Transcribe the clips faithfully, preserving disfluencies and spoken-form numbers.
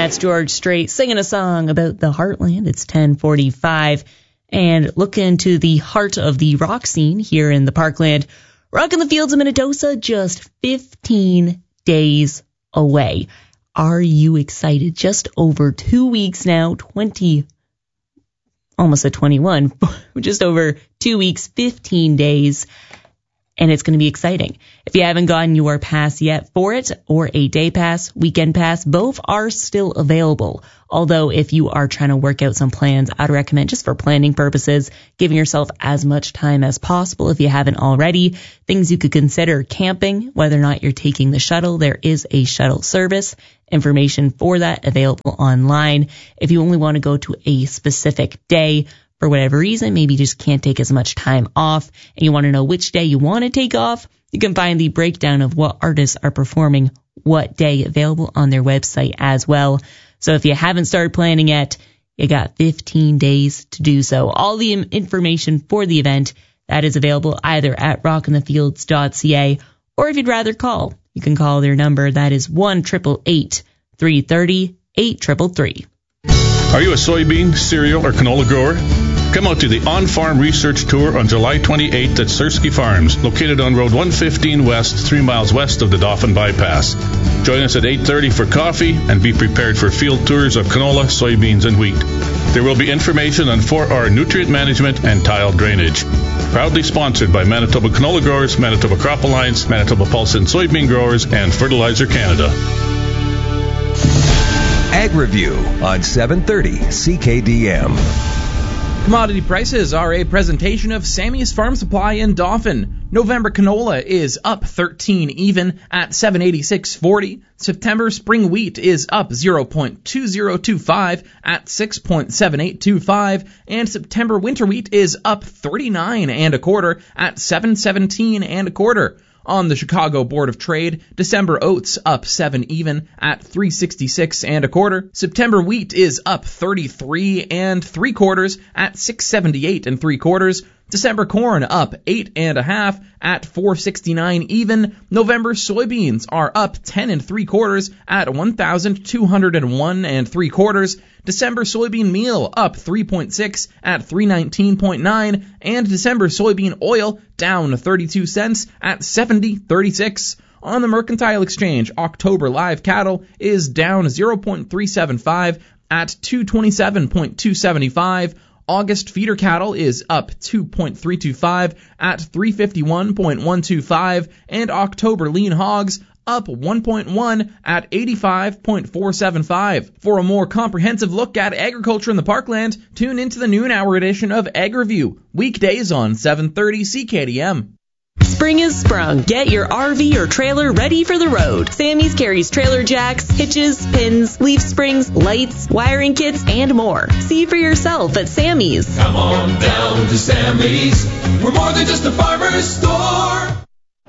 That's George Strait singing a song about the Heartland. It's ten forty-five. And look into the heart of the rock scene here in the Parkland. Rock in the Fields of Minnedosa, just fifteen days away. Are you excited? Just over two weeks now, twenty, almost at twenty-one, just over two weeks, fifteen days. And it's going to be exciting. If you haven't gotten your pass yet for it, or a day pass, weekend pass, both are still available. Although if you are trying to work out some plans, I'd recommend, just for planning purposes, giving yourself as much time as possible if you haven't already. Things you could consider: camping, whether or not you're taking the shuttle. There is a shuttle service. Information for that available online. If you only want to go to a specific day, for whatever reason, maybe you just can't take as much time off, and you want to know which day you want to take off, you can find the breakdown of what artists are performing what day available on their website as well. So if you haven't started planning yet, you got fifteen days to do so. All the information for the event, that is available either at rock in the fields dot c a, or if you'd rather call, you can call their number. That is one eight eight eight, three three zero, eight three three three. Are you a soybean, cereal, or canola grower? Come out to the On-Farm Research Tour on July twenty-eighth at Sersky Farms, located on Road one fifteen West, three miles west of the Dauphin Bypass. Join us at eight thirty for coffee and be prepared for field tours of canola, soybeans, and wheat. There will be information on four R nutrient management and tile drainage. Proudly sponsored by Manitoba Canola Growers, Manitoba Crop Alliance, Manitoba Pulse and Soybean Growers, and Fertilizer Canada. Ag Review on seven thirty C K D M. Commodity prices are a presentation of Sammy's Farm Supply in Dauphin. November canola is up thirteen even at seven eighty-six forty. September spring wheat is up zero point two zero two five at six point seven eight two five, and September winter wheat is up thirty-nine and a quarter at seven seventeen and a quarter. On the Chicago Board of Trade, December oats up seven even at three sixty-six and a quarter. September wheat is up thirty-three and three quarters at six seventy-eight and three quarters. December corn up eight and a half at four sixty-nine even. November soybeans are up ten and three quarters at one thousand two hundred one and three quarters. December soybean meal up three point six at three nineteen point nine, and December soybean oil down thirty-two cents at seventy thirty-six. On the Mercantile Exchange, October live cattle is down zero point three seven five at two twenty-seven point two seven five. August feeder cattle is up two point three two five at three fifty-one point one two five, and October lean hogs up one point one at eighty-five point four seven five. For a more comprehensive look at agriculture in the Parkland, tune into the noon hour edition of Ag Review, weekdays on seven thirty C K D M. Spring is sprung. Get your R V or trailer ready for the road. Sammy's carries trailer jacks, hitches, pins, leaf springs, lights, wiring kits, and more. See for yourself at Sammy's. Come on down to Sammy's. We're more than just a farmer's store.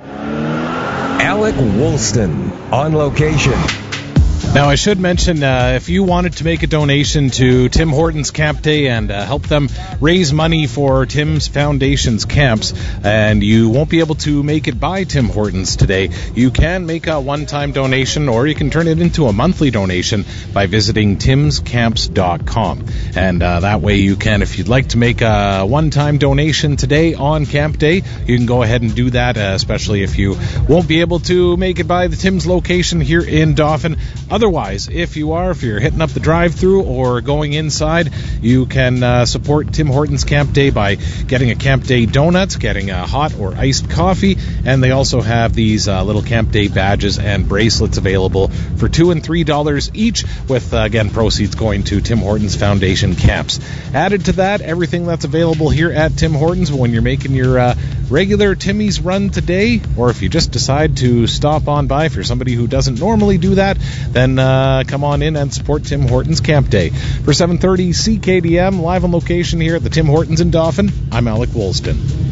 Alec Woolston on location. Now, I should mention, uh, if you wanted to make a donation to Tim Hortons Camp Day and uh, help them raise money for Tim's Foundation's camps, and you won't be able to make it by Tim Hortons today, you can make a one-time donation, or you can turn it into a monthly donation by visiting tims camps dot com. And uh, that way you can, if you'd like to make a one-time donation today on Camp Day, you can go ahead and do that, uh, especially if you won't be able to make it by the Tim's location here in Dauphin. Otherwise, if you are, if you're hitting up the drive-thru or going inside, you can uh, support Tim Hortons Camp Day by getting a Camp Day donut, getting a hot or iced coffee, and they also have these uh, little Camp Day badges and bracelets available for two and three dollars each, with uh, again proceeds going to Tim Hortons Foundation camps. Added to that, everything that's available here at Tim Hortons when you're making your uh, regular Timmy's run today, or if you just decide to stop on by, if you're somebody who doesn't normally do that, then uh, come on in and support Tim Hortons Camp Day. For seven thirty C K D M, live on location here at the Tim Hortons in Dauphin, I'm Alec Woolston.